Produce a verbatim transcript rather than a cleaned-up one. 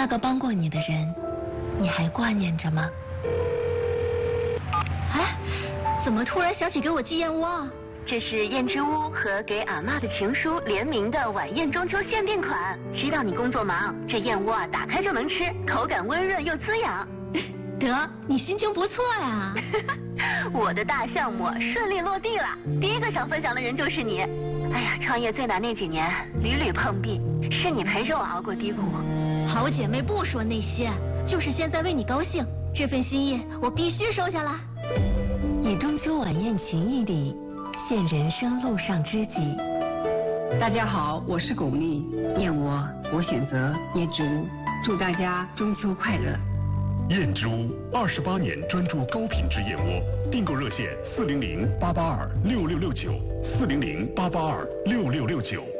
那个帮过你的人，你还挂念着吗？哎，怎么突然想起给我寄燕窝啊？ 这是燕之屋和给阿嬷的情书联名的晚宴中秋限定款。知道你工作忙，这燕窝啊打开就能吃，口感温润又滋养。 得，你心情不错呀。 我的大项目顺利落地了，第一个想分享的人就是你。哎呀，创业最难那几年，屡屡碰壁，是你陪着我熬过低谷。 好姐妹不说那些，就是现在为你高兴，这份心意我必须收下来。 以中秋晚宴情谊礼，献人生路上知己。 大家好，我是巩俐，燕窝我选择燕之屋，祝大家中秋快乐。 燕之屋二十八年专注高品质燕窝，订购热线四零零八八二六六六九，四零零八八二六六六九。